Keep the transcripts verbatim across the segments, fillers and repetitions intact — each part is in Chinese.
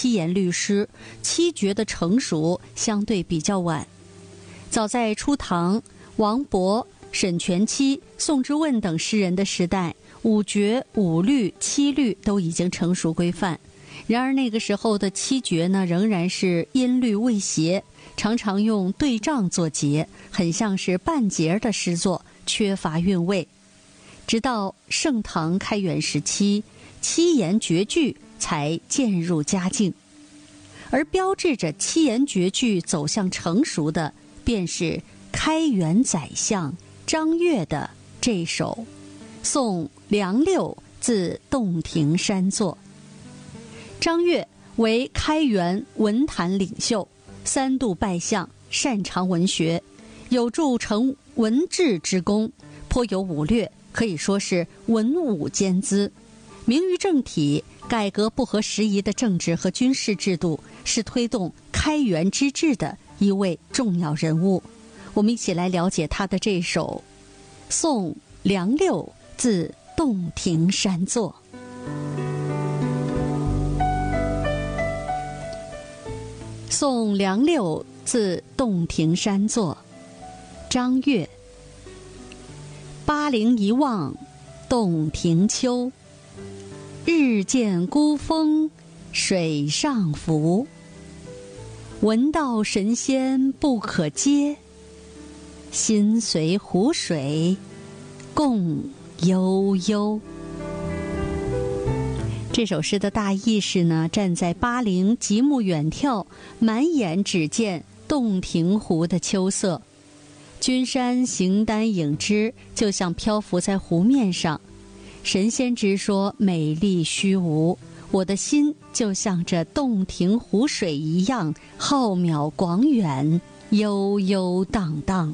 七言律诗，七绝的成熟相对比较晚。早在初唐，王勃、沈佺期、宋之问等诗人的时代，五绝、五律、七律都已经成熟规范。然而那个时候的七绝呢，仍然是音律未协，常常用对仗作节，很像是半截的诗作，缺乏韵味。直到盛唐开元时期，七言绝句才渐入佳境，而标志着七言绝句走向成熟的，便是开元宰相张悦的这首《送梁六自洞庭山作》。张悦为开元文坛领袖，三度拜相，擅长文学，有著成文治之功，颇有武略，可以说是文武兼资。明于政体，改革不合时宜的政治和军事制度，是推动开元之治的一位重要人物。我们一起来了解他的这首《送梁六自洞庭山作》。送梁六自洞庭山作，张悦。巴陵一望洞庭秋，日见孤峰水上浮。闻道神仙不可接，心随湖水共悠悠。这首诗的大意是呢，站在巴陵极目远眺，满眼只见洞庭湖的秋色，君山形单影只，就像漂浮在湖面上。神仙之说美丽虚无，我的心就像这洞庭湖水一样浩渺广远，悠悠荡荡。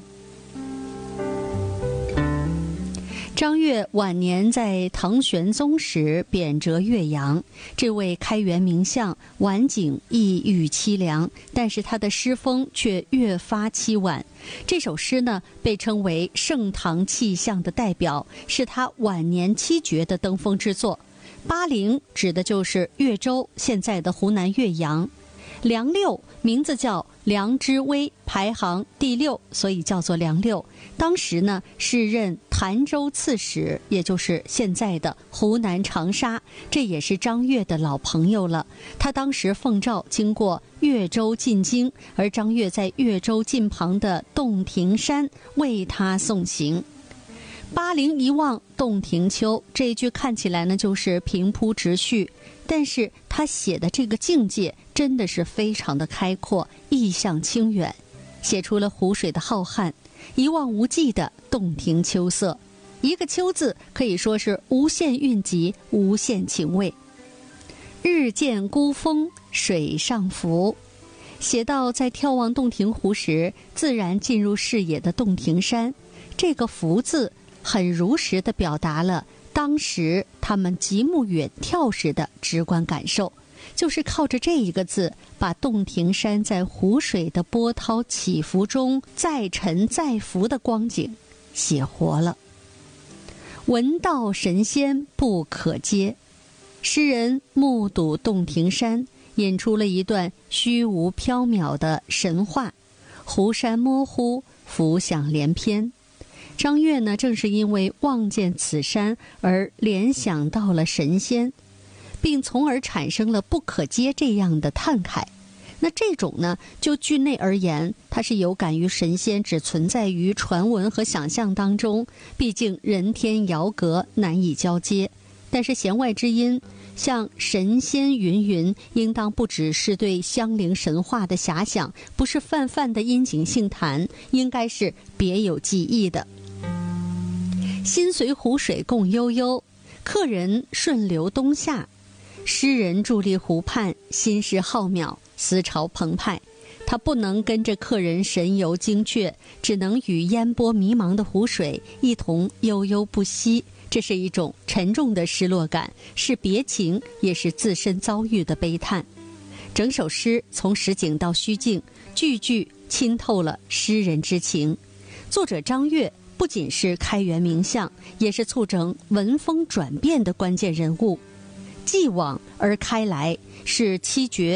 张悦晚年在唐玄宗时贬谪岳阳，这位开元名相晚景亦遇凄凉，但是他的诗风却越发凄婉。这首诗呢，被称为盛唐气象的代表，是他晚年七绝的登峰之作。巴陵指的就是岳州，现在的湖南岳阳。梁六名字叫梁之威，排行第六，所以叫做梁六。当时呢是任潭州刺史，也就是现在的湖南长沙，这也是张悦的老朋友了。他当时奉诏经过岳州进京，而张悦在岳州近旁的洞庭山为他送行。巴陵一望洞庭秋，这一句看起来呢就是平铺直叙，但是他写的这个境界真的是非常的开阔，意象清远，写出了湖水的浩瀚，一望无际的洞庭秋色。一个秋字可以说是无限蕴集，无限情味。日见孤峰水上浮，写到在眺望洞庭湖时，自然进入视野的洞庭山，这个浮字很如实地表达了当时他们极目远眺时的直观感受，就是靠着这一个字，把洞庭山在湖水的波涛起伏中再沉再浮的光景写活了。闻道神仙不可接，诗人目睹洞庭山，引出了一段虚无缥缈的神话，湖山模糊，浮想联翩。张悦呢，正是因为望见此山而联想到了神仙，并从而产生了不可接这样的叹慨。那这种呢，就句内而言，它是有感于神仙只存在于传闻和想象当中，毕竟人天遥隔，难以交接。但是弦外之音，像神仙云云，应当不只是对香菱神话的遐想，不是泛泛的因景兴谈，应该是别有记忆的。心随湖水共悠悠，客人顺流东下，诗人伫立湖畔，心事浩渺，思潮澎湃。他不能跟着客人神游精确，只能与烟波迷茫的湖水一同悠悠不息。这是一种沉重的失落感，是别情，也是自身遭遇的悲叹。整首诗从实景到虚境，句句浸透了诗人之情。作者张悦不仅是开元名相，也是促成文风转变的关键人物。继往而开来，是七绝